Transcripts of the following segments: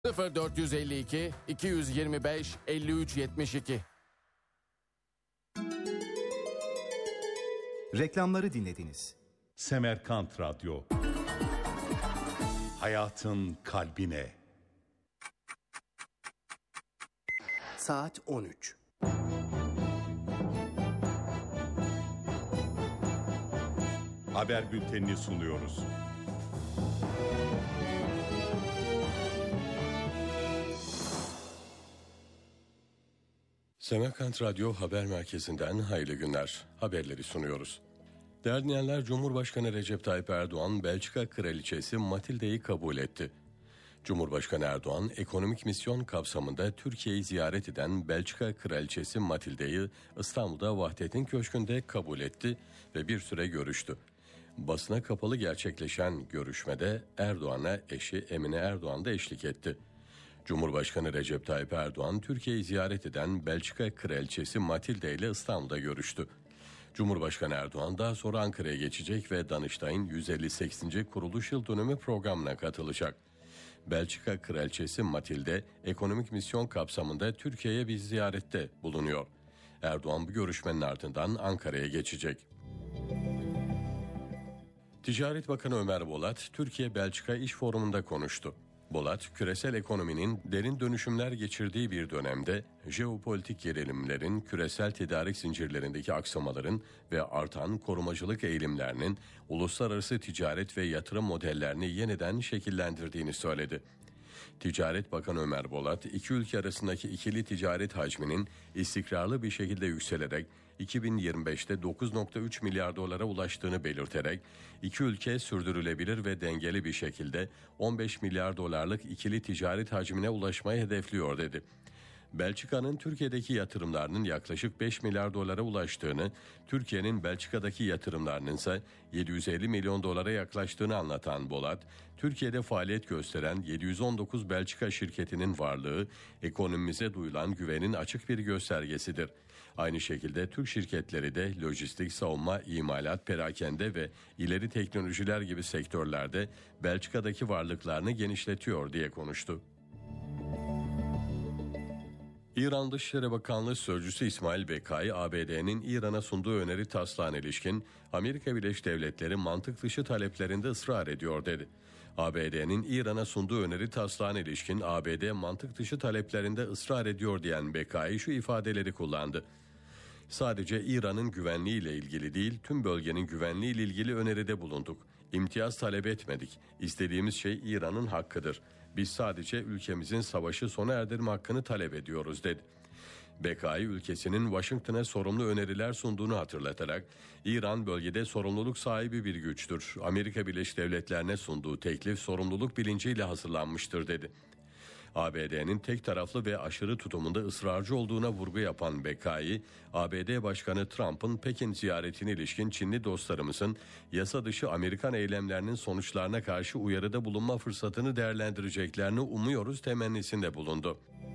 0452 225 53 72. Reklamları dinlediniz. Semerkant Radyo. Hayatın kalbine. Saat 13. Haber bültenini sunuyoruz. Semerkant Radyo Haber Merkezi'nden hayırlı günler. Haberleri sunuyoruz. Değerli dinleyenler, Cumhurbaşkanı Recep Tayyip Erdoğan, Belçika Kraliçesi Matilda'yı kabul etti. Cumhurbaşkanı Erdoğan, ekonomik misyon kapsamında Türkiye'yi ziyaret eden Belçika Kraliçesi Matilda'yı İstanbul'da Vahdettin Köşkü'nde kabul etti ve bir süre görüştü. Basına kapalı gerçekleşen görüşmede Erdoğan'a eşi Emine Erdoğan da eşlik etti. Cumhurbaşkanı Recep Tayyip Erdoğan, Türkiye'yi ziyaret eden Belçika Kraliçesi Matilda ile İstanbul'da görüştü. Cumhurbaşkanı Erdoğan daha sonra Ankara'ya geçecek ve Danıştay'ın 158. kuruluş yıl dönümü programına katılacak. Belçika Kraliçesi Matilda, ekonomik misyon kapsamında Türkiye'ye bir ziyarette bulunuyor. Erdoğan bu görüşmenin ardından Ankara'ya geçecek. Ticaret Bakanı Ömer Bolat, Türkiye-Belçika İş Forumu'nda konuştu. Bolat, küresel ekonominin derin dönüşümler geçirdiği bir dönemde jeopolitik gerilimlerin, küresel tedarik zincirlerindeki aksamaların ve artan korumacılık eğilimlerinin uluslararası ticaret ve yatırım modellerini yeniden şekillendirdiğini söyledi. Ticaret Bakanı Ömer Bolat, iki ülke arasındaki ikili ticaret hacminin istikrarlı bir şekilde yükselerek 2025'te 9,3 milyar dolara ulaştığını belirterek, iki ülke sürdürülebilir ve dengeli bir şekilde 15 milyar dolarlık ikili ticaret hacmine ulaşmayı hedefliyor dedi. Belçika'nın Türkiye'deki yatırımlarının yaklaşık 5 milyar dolara ulaştığını, Türkiye'nin Belçika'daki yatırımlarının ise 750 milyon dolara yaklaştığını anlatan Bolat, Türkiye'de faaliyet gösteren 719 Belçika şirketinin varlığı, ekonomimize duyulan güvenin açık bir göstergesidir. Aynı şekilde Türk şirketleri de lojistik, savunma, imalat, perakende ve ileri teknolojiler gibi sektörlerde Belçika'daki varlıklarını genişletiyor diye konuştu. İran Dışişleri Bakanlığı Sözcüsü İsmail Bekai, ABD'nin İran'a sunduğu öneri taslağına ilişkin Amerika Birleşik Devletleri mantık dışı taleplerinde ısrar ediyor dedi. ABD'nin İran'a sunduğu öneri taslağına ilişkin ABD mantık dışı taleplerinde ısrar ediyor diyen Bekai şu ifadeleri kullandı. Sadece İran'ın güvenliğiyle ilgili değil, tüm bölgenin güvenliğiyle ilgili öneride bulunduk. İmtiyaz talep etmedik. İstediğimiz şey İran'ın hakkıdır. Biz sadece ülkemizin savaşı sona erdirme hakkını talep ediyoruz dedi. Bekai ülkesinin Washington'a sorumlu öneriler sunduğunu hatırlatarak, İran bölgede sorumluluk sahibi bir güçtür. Amerika Birleşik Devletleri'ne sunduğu teklif sorumluluk bilinciyle hazırlanmıştır dedi. ABD'nin tek taraflı ve aşırı tutumunda ısrarcı olduğuna vurgu yapan Bekai, ABD Başkanı Trump'ın Pekin ziyaretine ilişkin Çinli dostlarımızın yasa dışı Amerikan eylemlerinin sonuçlarına karşı uyarıda bulunma fırsatını değerlendireceklerini umuyoruz temennisinde bulundu.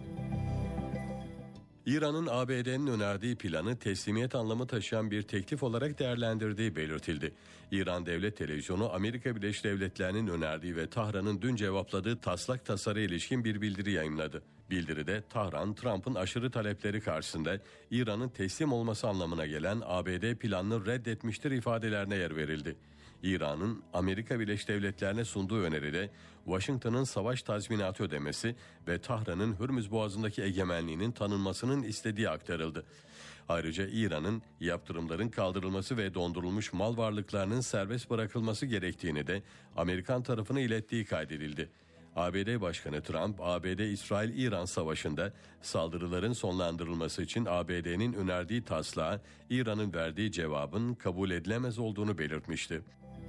İran'ın ABD'nin önerdiği planı teslimiyet anlamı taşıyan bir teklif olarak değerlendirdiği belirtildi. İran Devlet Televizyonu Amerika Birleşik Devletleri'nin önerdiği ve Tahran'ın dün cevapladığı taslak tasarıya ilişkin bir bildiri yayımladı. Bildiride Tahran, Trump'ın aşırı talepleri karşısında İran'ın teslim olması anlamına gelen ABD planını reddetmiştir ifadelerine yer verildi. İran'ın Amerika Birleşik Devletleri'ne sunduğu öneride Washington'ın savaş tazminatı ödemesi ve Tahran'ın Hürmüz Boğazı'ndaki egemenliğinin tanınmasının istediği aktarıldı. Ayrıca İran'ın yaptırımların kaldırılması ve dondurulmuş mal varlıklarının serbest bırakılması gerektiğini de Amerikan tarafına ilettiği kaydedildi. ABD Başkanı Trump, ABD-İsrail-İran savaşında saldırıların sonlandırılması için ABD'nin önerdiği taslağa İran'ın verdiği cevabın kabul edilemez olduğunu belirtmişti.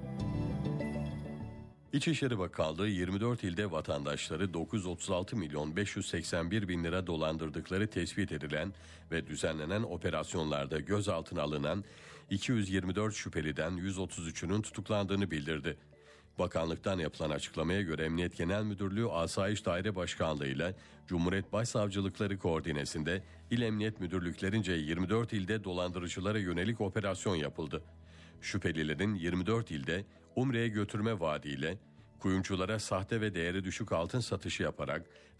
İçişleri Bakanlığı 24 ilde vatandaşları 936 milyon 581 bin lira dolandırdıkları tespit edilen ve düzenlenen operasyonlarda gözaltına alınan 224 şüpheliden 133'ünün tutuklandığını bildirdi. Bakanlıktan yapılan açıklamaya göre Emniyet Genel Müdürlüğü Asayiş Daire Başkanlığı ile Cumhuriyet Başsavcılıkları koordinesinde İl Emniyet Müdürlüklerince 24 ilde dolandırıcılara yönelik operasyon yapıldı. Şüphelilerin 24 ilde Umre'ye götürme vaadiyle Kuyumculara sahte ve değeri düşük altın satışı yaparak